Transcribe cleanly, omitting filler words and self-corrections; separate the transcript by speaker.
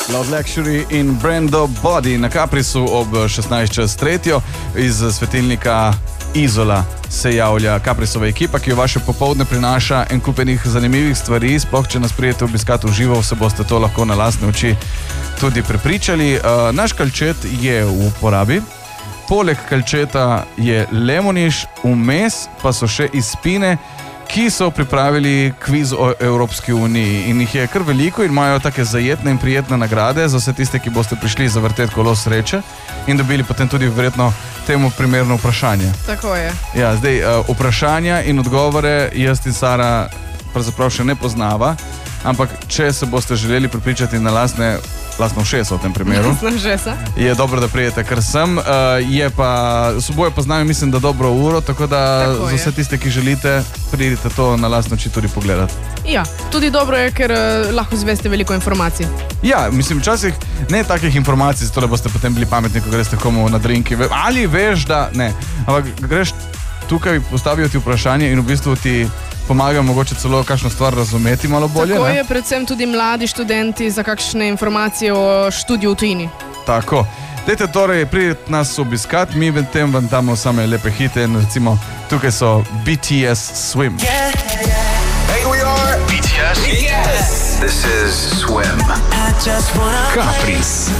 Speaker 1: Love Luxury in Brando Body na Caprisu ob 16:03 iz svetilnika Izola se javlja Caprisova ekipa, ki jo vaše popoldne prinaša en kup enih zanimivih stvari, sploh če nas prijete obiskati v živo, se boste to lahko na lastne oči tudi prepričali. Naš kalčet je v uporabi, poleg kalčeta je lemoniš, vmes pa so še izpine, ki so pripravili kviz o Evropski uniji in jih je kar veliko in imajo take zajetne in prijetne nagrade za vse tiste, ki boste prišli zavrteti kolo sreče in dobili potem tudi verjetno temu primerno vprašanje.
Speaker 2: Tako je.
Speaker 1: Ja, zdaj vprašanja in odgovore jaz in Sara pravzaprav še ne poznava, ampak če se boste želeli prepričati na lastno ušesa v tem primeru, je dobro, da prijete kar sem. Je pa, soboje pa z nami mislim, da dobro uro, tako da za vse tiste, ki želite, pridite to na lastno oči tudi pogledati.
Speaker 2: Ja, tudi dobro je, ker lahko zveste veliko informacij.
Speaker 1: Ja, mislim, včasih ne takih informacij, zato da boste potem bili pametni, ko greste komu na drinki. Ali veš, da ne. Ampak greš tukaj, postavijo ti vprašanje in v bistvu ti pomagajo mogoče celo kakšno stvar razumeti malo bolje.
Speaker 2: Tako je, predvsem tudi mladi študenti za kakšne informacije o študiju v tujini.
Speaker 1: Tako. Dajte torej pridete nas obiskati, mi tem vam damo same lepe hite in recimo tukaj so BTS Swim.
Speaker 3: Hey, we are BTS. Yes. This is Swim. Capris.